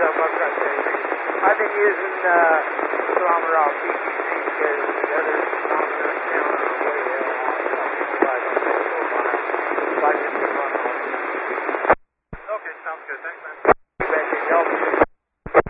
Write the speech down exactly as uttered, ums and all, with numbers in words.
something I've got to say. I've been using uh, Salama Raw P